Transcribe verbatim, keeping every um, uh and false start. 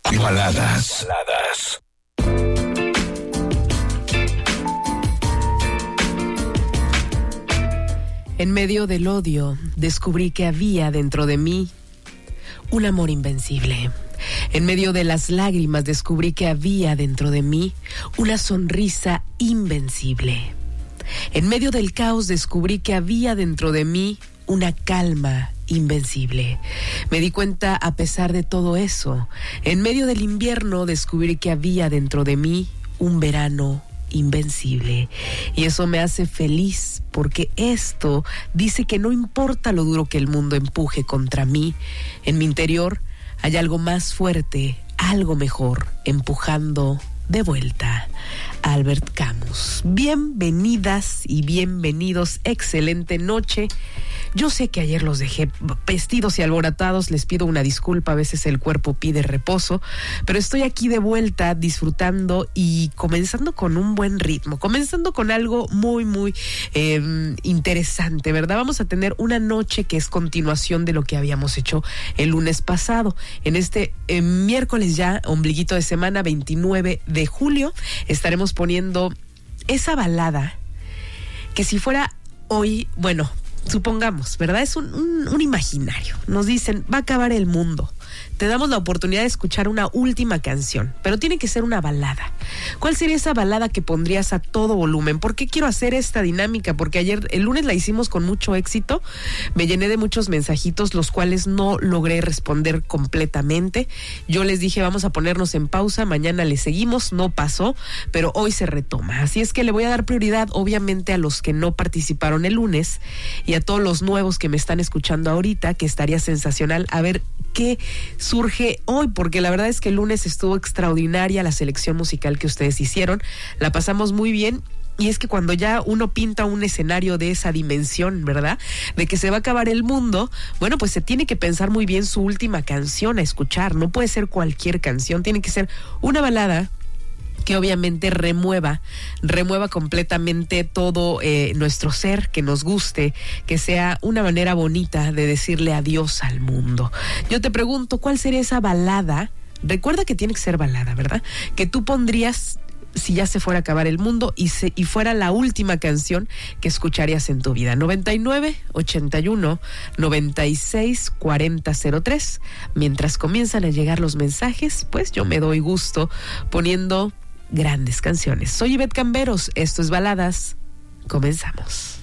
Baladas. Baladas. En medio del odio, descubrí que había dentro de mí un amor invencible. En medio de las lágrimas, descubrí que había dentro de mí una sonrisa invencible. En medio del caos, descubrí que había dentro de mí una calma invencible. Me di cuenta, a pesar de todo eso, en medio del invierno, descubrí que había dentro de mí un verano invencible. Y eso me hace feliz, porque esto dice que no importa lo duro que el mundo empuje contra mí, en mi interior hay algo más fuerte, algo mejor, empujando de vuelta. Albert Camus. Bienvenidas y bienvenidos. Excelente noche. Yo sé que ayer los dejé vestidos y alborotados, les pido una disculpa, a veces el cuerpo pide reposo, pero estoy aquí de vuelta disfrutando y comenzando con un buen ritmo, comenzando con algo muy, muy eh, interesante, ¿verdad? Vamos a tener una noche que es continuación de lo que habíamos hecho el lunes pasado. En este eh, miércoles ya, ombliguito de semana, veintinueve de julio, estaremos poniendo esa balada que si fuera hoy, bueno, supongamos, ¿verdad? Es un, un, un imaginario. Nos dicen, va a acabar el mundo. Te damos la oportunidad de escuchar una última canción, pero tiene que ser una balada. ¿Cuál sería esa balada que pondrías a todo volumen? ¿Por qué quiero hacer esta dinámica? Porque ayer, el lunes la hicimos con mucho éxito. Me llené de muchos mensajitos, los cuales no logré responder completamente. Yo les dije, vamos a ponernos en pausa, mañana le seguimos, no pasó, pero hoy se retoma. Así es que le voy a dar prioridad, obviamente, a los que no participaron el lunes y a todos los nuevos que me están escuchando ahorita, que estaría sensacional a ver qué surge hoy, porque la verdad es que el lunes estuvo extraordinaria la selección musical que ustedes hicieron, la pasamos muy bien. Y es que cuando ya uno pinta un escenario de esa dimensión, ¿verdad? De que se va a acabar el mundo, bueno, pues se tiene que pensar muy bien su última canción a escuchar. No puede ser cualquier canción, tiene que ser una balada que obviamente remueva, remueva completamente todo eh, nuestro ser, que nos guste, que sea una manera bonita de decirle adiós al mundo. Yo te pregunto, ¿cuál sería esa balada? Recuerda que tiene que ser balada, ¿verdad? Que tú pondrías si ya se fuera a acabar el mundo y, se, y fuera la última canción que escucharías en tu vida. noventa y nueve, ochenta y uno, noventa y seis, cuarenta, cero tres. Mientras comienzan a llegar los mensajes, pues yo me doy gusto poniendo grandes canciones. Soy Ivette Camberos, esto es Baladas. Comenzamos.